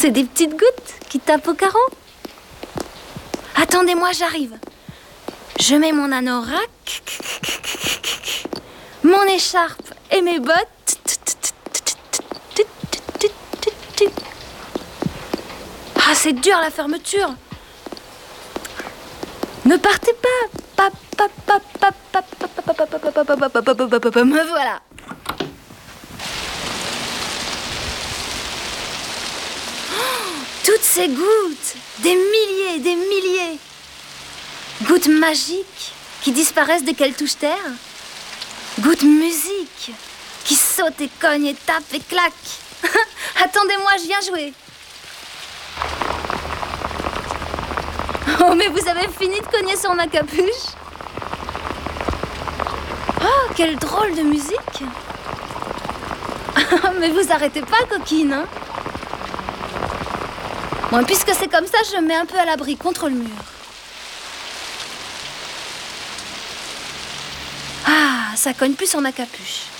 C'est des petites gouttes qui tapent au carreau. Attendez-moi, j'arrive. Je mets mon anorak, mon écharpe et mes bottes. Ah, c'est dur la fermeture. Ne partez pas. Me voilà. Toutes ces gouttes, des milliers. Gouttes magiques qui disparaissent dès qu'elles touchent terre. Gouttes musique qui sautent et cognent et tapent et claquent. Attendez-moi, je viens jouer. Oh, mais vous avez fini de cogner sur ma capuche? Oh, quelle drôle de musique. Mais vous arrêtez pas, coquine, hein? Bon, puisque c'est comme ça, je me mets un peu à l'abri contre le mur. Ah, ça cogne plus sur ma capuche.